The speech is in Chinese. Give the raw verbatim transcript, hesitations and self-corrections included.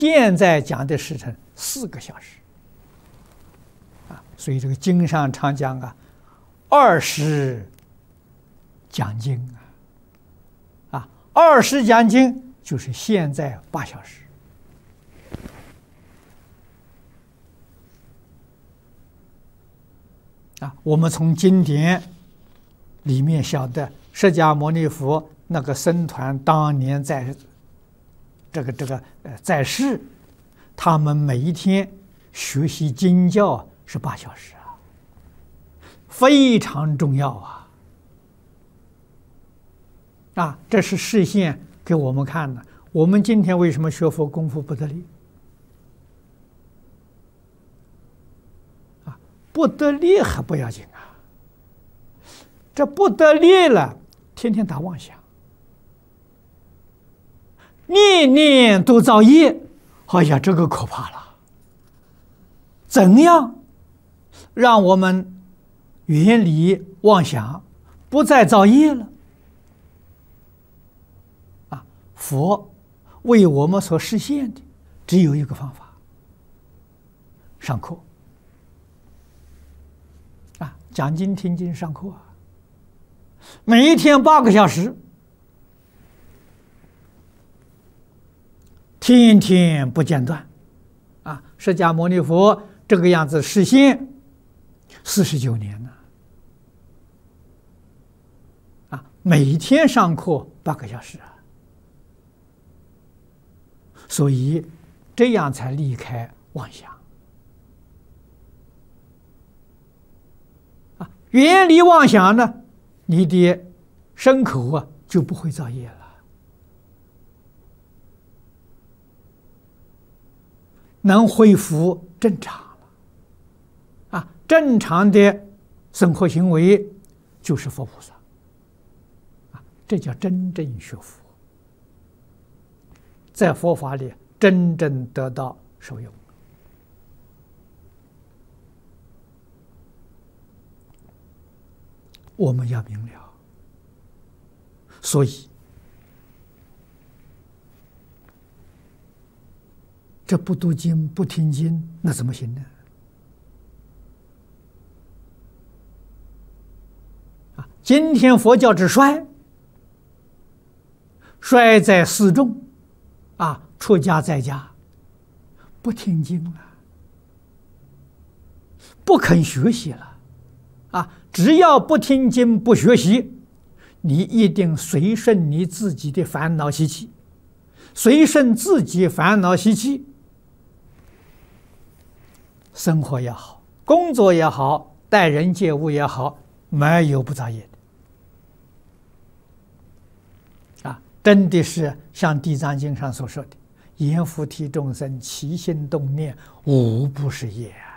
现在讲的时辰四个小时啊，所以这个经上常讲啊，二十讲经啊，啊，二十讲经就是现在八小时啊。我们从经典里面晓得，释迦牟尼佛那个僧团当年在这个这个呃在世，他们每一天学习经教是八小时啊，非常重要啊！啊，这是示现给我们看的。我们今天为什么学佛功夫不得力？啊，不得力还不要紧啊，这不得力了，天天打妄想。念念都造业，哎呀，这个可怕了！怎样让我们远离妄想，不再造业了？啊，佛为我们所实现的只有一个方法：上课啊，讲经听经上课啊，每一天八个小时。天天不间断，啊！释迦牟尼佛这个样子实现四十九年了，啊！每天上课八个小时啊，所以这样才离开妄想，啊！远离妄想呢，你的身口啊就不会造业了。能恢复正常了，啊，正常的生活行为就是佛菩萨，啊，这叫真正学佛，在佛法里真正得到受用。我们要明了，所以这不读经不听经，那怎么行呢？啊，今天佛教之衰，衰在四众，啊，出家在家，不听经了，不肯学习了，啊，只要不听经不学习，你一定随顺你自己的烦恼习气，随顺自己烦恼习气。生活也好，工作也好，待人接物也好，没有不造业的啊！真的是像《地藏经》上所说的：“阎浮提众生起心动念，无不是业啊。”